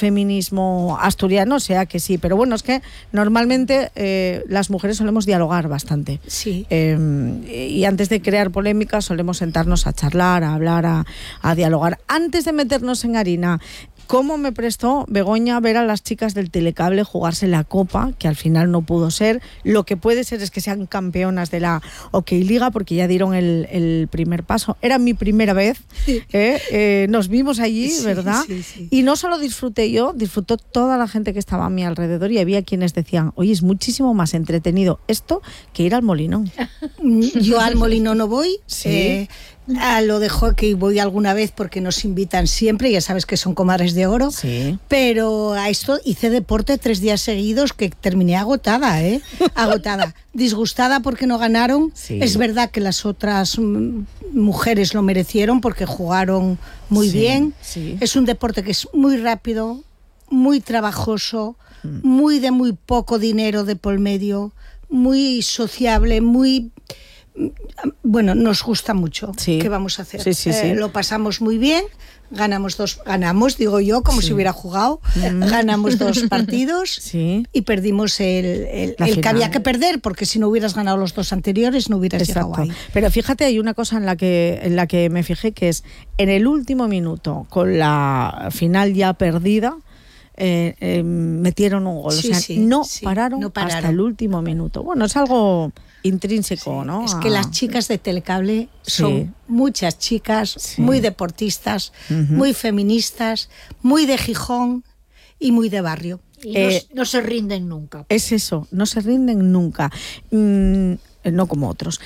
feminismo asturiano, sea que sí, pero bueno, es que normalmente las mujeres solemos dialogar bastante. Sí. Y antes de crear polémicas solemos sentarnos a charlar, a hablar, a dialogar. Antes de meternos en harina, ¿cómo me prestó Begoña ver a las chicas del Telecable jugarse la Copa, que al final no pudo ser? Lo que puede ser es que sean campeonas de la OK Liga, porque ya dieron el primer paso. Era mi primera vez. Nos vimos allí, sí, ¿verdad? Sí, sí. Y no solo disfruté yo, disfrutó toda la gente que estaba a mi alrededor, y había quienes decían, oye, es muchísimo más entretenido esto que ir al Molinón. Yo al Molinón no voy. Sí. A lo de hockey voy alguna vez porque nos invitan siempre, ya sabes que son comadres de oro, sí. Pero a esto hice deporte 3 días seguidos que terminé agotada, agotada, disgustada porque no ganaron. Sí. Es verdad que las otras mujeres lo merecieron porque jugaron muy bien. Sí. Es un deporte que es muy rápido, muy trabajoso, muy de muy poco dinero de por medio, muy sociable, muy... Bueno, nos gusta mucho. Sí. ¿Qué vamos a hacer? Sí. Lo pasamos muy bien, ganamos, digo yo, como si hubiera jugado, ganamos 2 partidos sí. Y perdimos el que había que perder, porque si no hubieras ganado los 2 anteriores no hubieras llegado ahí. Pero fíjate, hay una cosa en la que me fijé, que es en el último minuto, con la final ya perdida, metieron un gol. Sí, o sea, no pararon hasta el último minuto. Bueno, es algo intrínseco, sí, ¿no? Es que las chicas de Telecable son muchas chicas, muy deportistas, muy feministas, muy de Gijón y muy de barrio. Y no se rinden nunca. Es eso, no se rinden nunca. No como otros.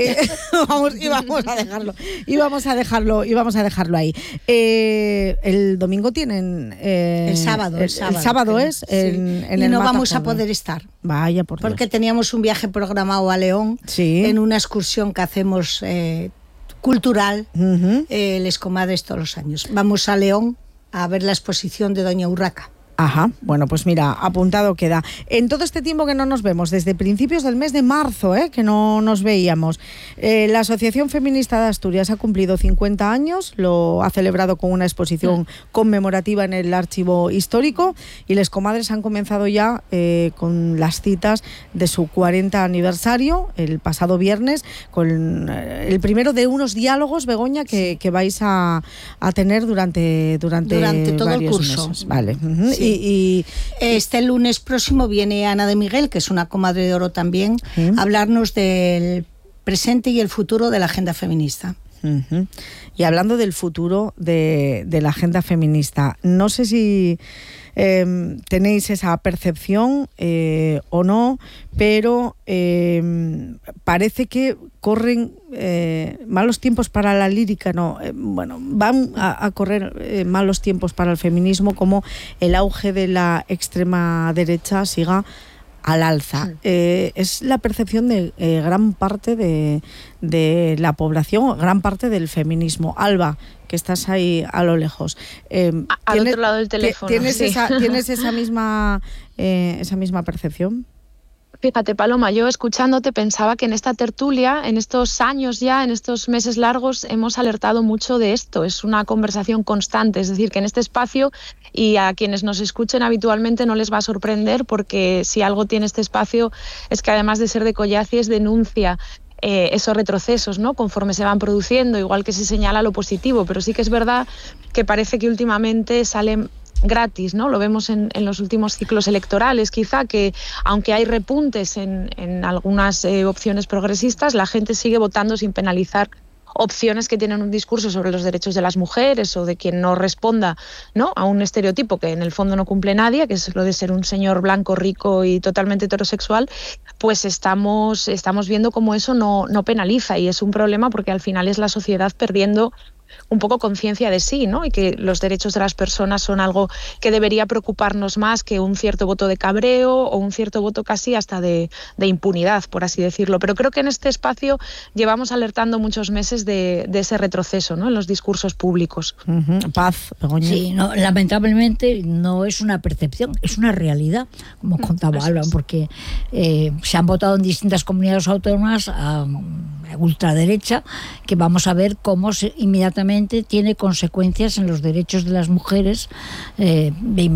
Íbamos a dejarlo ahí. El domingo tienen... el sábado es en y el no Mata vamos a Joven. poder estar. Vaya, por Dios. Porque teníamos un viaje programado a León, en una excursión que hacemos cultural, les comadres todos los años. Vamos a León a ver la exposición de Doña Urraca. Ajá, bueno, pues mira, apuntado queda. En todo este tiempo que no nos vemos, desde principios del mes de marzo, que no nos veíamos, la Asociación Feminista de Asturias ha cumplido 50 años, lo ha celebrado con una exposición conmemorativa en el Archivo Histórico, y les comadres han comenzado ya con las citas de su 40 aniversario, el pasado viernes, con el primero de unos diálogos, Begoña, que vais a tener durante todo el curso. Meses. Vale. Sí. Y este lunes próximo viene Ana de Miguel, que es una comadre de oro también, a hablarnos del presente y el futuro de la agenda feminista. Y hablando del futuro de la agenda feminista, no sé si tenéis esa percepción o no, pero parece que corren malos tiempos para la lírica, van a correr malos tiempos para el feminismo, como el auge de la extrema derecha siga al alza. Es la percepción de gran parte de la población, gran parte del feminismo. Alba, que estás ahí a lo lejos. Al otro lado del teléfono. ¿Tienes esa misma percepción? Fíjate, Paloma, yo escuchándote pensaba que en esta tertulia, en estos años ya, en estos meses largos, hemos alertado mucho de esto. Es una conversación constante, es decir, que en este espacio, y a quienes nos escuchen habitualmente no les va a sorprender, porque si algo tiene este espacio es que, además de ser de collacies, denuncia esos retrocesos, ¿no?, conforme se van produciendo, igual que se señala lo positivo, pero sí que es verdad que parece que últimamente salen gratis, ¿no? Lo vemos en los últimos ciclos electorales, quizá, que aunque hay repuntes en algunas opciones progresistas, la gente sigue votando sin penalizar opciones que tienen un discurso sobre los derechos de las mujeres o de quien no responda, ¿no?, a un estereotipo que en el fondo no cumple nadie, que es lo de ser un señor blanco, rico y totalmente heterosexual. Pues estamos viendo cómo eso no penaliza, y es un problema porque al final es la sociedad perdiendo un poco conciencia de sí, ¿no? Y que los derechos de las personas son algo que debería preocuparnos más que un cierto voto de cabreo o un cierto voto casi hasta de impunidad, por así decirlo. Pero creo que en este espacio llevamos alertando muchos meses de ese retroceso, ¿no?, en los discursos públicos. Paz, Begoña. Sí, no, lamentablemente no es una percepción, es una realidad, como contaba Alba, porque se han votado en distintas comunidades autónomas a ultraderecha, que vamos a ver cómo inmediatamente tiene consecuencias en los derechos de las mujeres de